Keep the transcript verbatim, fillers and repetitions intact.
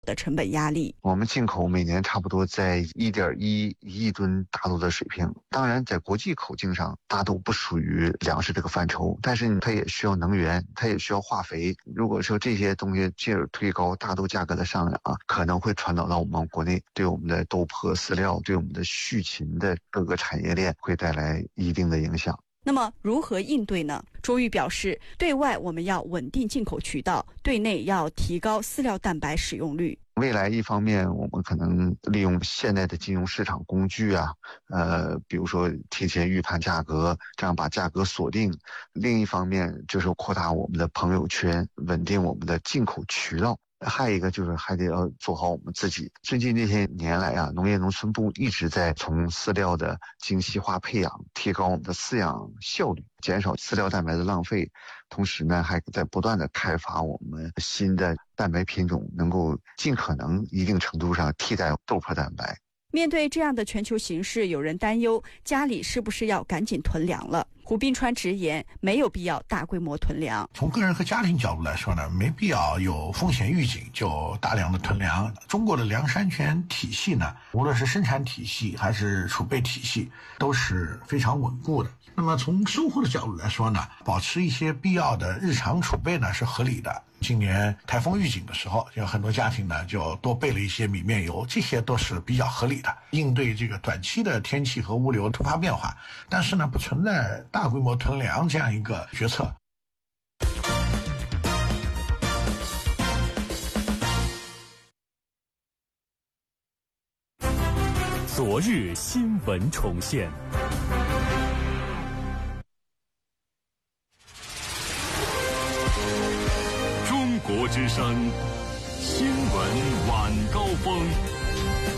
的成本压力。 我们进口每年差不多在 一点一亿吨大豆的水平，当然在国际口径上大豆不属于粮食这个范畴，但是它也需要能源，它也需要化肥。如果说这些东西进而推高大豆价格的上涨，可能会传导到我们国内，对我们的豆粕饲料，对我们的畜禽的各个产业链会带来一定的影响。 那么如何应对呢？卓玉表示，对外我们要稳定进口渠道，对内要提高饲料蛋白使用率。 未来一方面我们可能利用现在的金融市场工具啊，呃，比如说提前预判价格，这样把价格锁定。另一方面就是扩大我们的朋友圈，稳定我们的进口渠道。还有一个就是还得要做好我们自己。最近这些年来啊，农业农村部一直在从饲料的精细化配养，提高我们的饲养效率，减少饲料蛋白的浪费。同时呢，还在不断的开发我们新的蛋白品种，能够尽可能一定程度上替代豆粕蛋白。 面对这样的全球形势，有人担忧家里是不是要赶紧囤粮了。胡斌川直言，没有必要大规模囤粮。 从个人和家庭角度来说呢，没必要有风险预警就大量的囤粮。中国的粮食安全体系呢，无论是生产体系还是储备体系，都是非常稳固的。那么从生活的角度来说呢，保持一些必要的日常储备呢是合理的。今年台风预警的时候，有很多家庭呢就多备了一些米面油，这些都是比较合理的，应对这个短期的天气和物流突发变化。但是呢，不存在大规模囤粮这样一个决策。 昨日新闻重现。中国之声新闻